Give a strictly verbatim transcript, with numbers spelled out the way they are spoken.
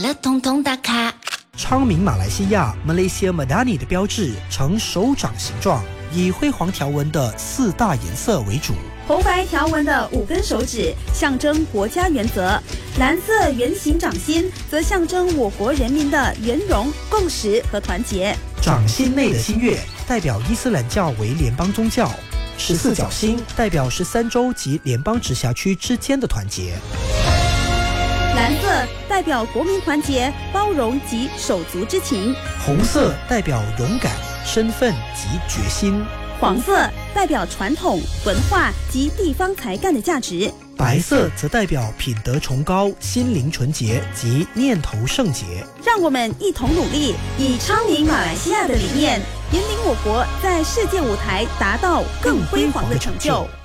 了统统打卡。 昌明马来西亚 Malaysia Madani 的标志呈手掌形状，以辉煌条纹的四大颜色为主。 红白条纹的五根手指象征国家原则，蓝色圆形掌心则象征我国人民的圆融、共识和团结。 掌心内的新月代表伊斯兰教为联邦宗教，十四角星代表十三州及联邦直辖区之间的团结。 蓝色代表国民团结、包容及手足之情， 红色代表勇敢、身份及决心， 黄色代表传统文化及地方才干的价值， 白色则代表品德崇高、心灵纯洁及念头圣洁。 让我们一同努力，以昌明马来西亚的理念，引领我国在世界舞台达到更辉煌的成就。